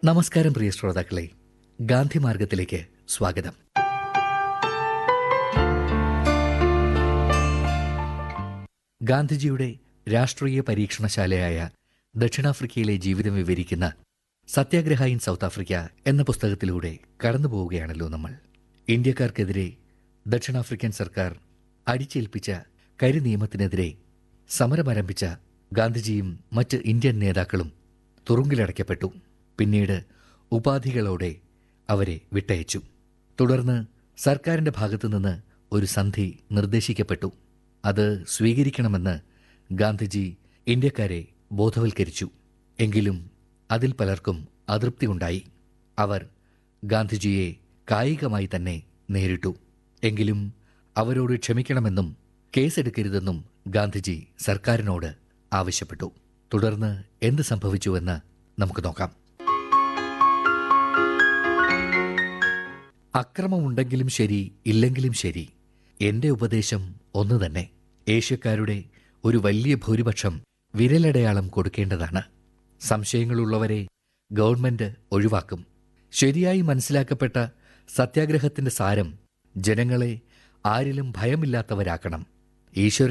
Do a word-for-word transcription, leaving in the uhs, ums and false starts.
നമസ്കാരം പ്രിയ ശ്രോതാക്കളെ, ഗാന്ധി മാർഗത്തിലേക്ക് സ്വാഗതം. ഗാന്ധിജിയുടെ രാഷ്ട്രീയ പരീക്ഷണശാലയായ ദക്ഷിണാഫ്രിക്കയിലെ ജീവിതം വിവരിക്കുന്ന സത്യാഗ്രഹ ഇൻ സൗത്ത് ആഫ്രിക്ക എന്ന പുസ്തകത്തിലൂടെ കടന്നുപോവുകയാണല്ലോ നമ്മൾ. ഇന്ത്യക്കാർക്കെതിരെ ദക്ഷിണാഫ്രിക്കൻ സർക്കാർ അടിച്ചേൽപ്പിച്ച കരിനിയമത്തിനെതിരെ സമരമാരംഭിച്ച ഗാന്ധിജിയും മറ്റ് ഇന്ത്യൻ നേതാക്കളും തുറുങ്കിലടയ്ക്കപ്പെട്ടു. പിന്നീട് ഉപാധികളോടെ അവരെ വിട്ടയച്ചു. തുടർന്ന് സർക്കാരിന്റെ ഭാഗത്തുനിന്ന് ഒരു സന്ധി നിർദ്ദേശിക്കപ്പെട്ടു. അത് സ്വീകരിക്കണമെന്ന് ഗാന്ധിജി ഇന്ത്യക്കാരെ ബോധവൽക്കരിച്ചു. എങ്കിലും അതിൽ പലർക്കും അതൃപ്തിയുണ്ടായി. അവർ ഗാന്ധിജിയെ കായികമായി തന്നെ നേരിട്ടു. എങ്കിലും അവരോട് ക്ഷമിക്കണമെന്നും കേസെടുക്കരുതെന്നും ഗാന്ധിജി സർക്കാരിനോട് ആവശ്യപ്പെട്ടു. തുടർന്ന് എന്ത് സംഭവിച്ചുവെന്ന് നമുക്ക് നോക്കാം. അക്രമമുണ്ടെങ്കിലും ശരി, ഇല്ലെങ്കിലും ശരി, എന്റെ ഉപദേശം ഒന്നു തന്നെ. ഏഷ്യക്കാരുടെ ഒരു വലിയ ഭൂരിപക്ഷം വിരലടയാളം കൊടുക്കേണ്ടതാണ്. സംശയങ്ങളുള്ളവരെ ഗവൺമെന്റ് ഒഴിവാക്കും. ശരിയായി മനസ്സിലാക്കപ്പെട്ട സത്യാഗ്രഹത്തിന്റെ സാരം ജനങ്ങളെ ആരിലും ഭയമില്ലാത്തവരാക്കണം. ഈശ്വര